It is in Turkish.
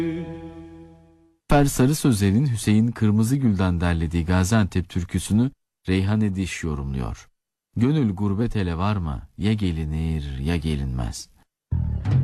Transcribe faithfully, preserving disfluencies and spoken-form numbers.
Fer Sarı Sözer'in Hüseyin Kırmızıgül'den derlediği Gaziantep türküsünü Reyhan Ediş yorumluyor. Gönül gurbet ele varma, ya gelinir ya gelinmez.